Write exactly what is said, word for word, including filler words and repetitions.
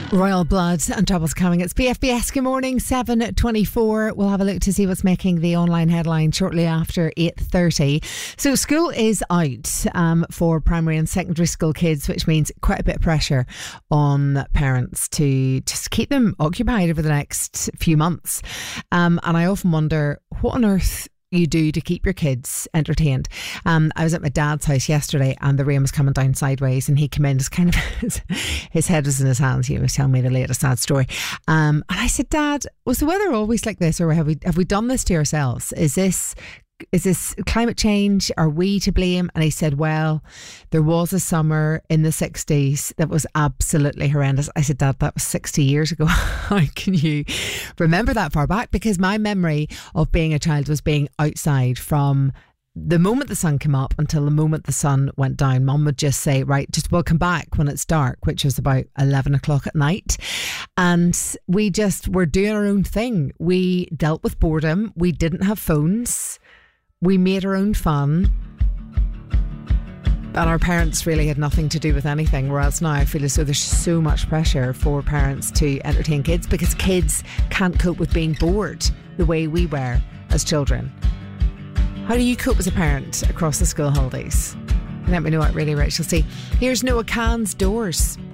Royal Blood and Troubles coming. It's B F B S. Good morning, seven twenty-four. We'll have a look to see what's making the online headline shortly after eight thirty. So school is out um, for primary and secondary school kids, which means quite a bit of pressure on parents to just keep them occupied over the next few months. Um, and I often wonder, what on earth you do to keep your kids entertained. Um, I was at my dad's house yesterday and the rain was coming down sideways and he came in, just kind of his, his head was in his hands. He was telling me the latest sad story. Um, and I said, Dad, was the weather always like this, or have we have we done this to ourselves? Is this Is this climate change? Are we to blame? And he said, well, there was a summer in the sixties that was absolutely horrendous. I said, Dad, that was sixty years ago. How can you remember that far back? Because my memory of being a child was being outside from the moment the sun came up until the moment the sun went down. Mum would just say, right, just we'll come back when it's dark, which was about eleven o'clock at night. And we just were doing our own thing. We dealt with boredom. We didn't have phones. We made our own fun, and our parents really had nothing to do with anything. Whereas now I feel as though there's so much pressure for parents to entertain kids because kids can't cope with being bored the way we were as children. How do you cope as a parent across the school holidays? Let me know at Radio Rachel C. Here's Noah Kahan's Doors.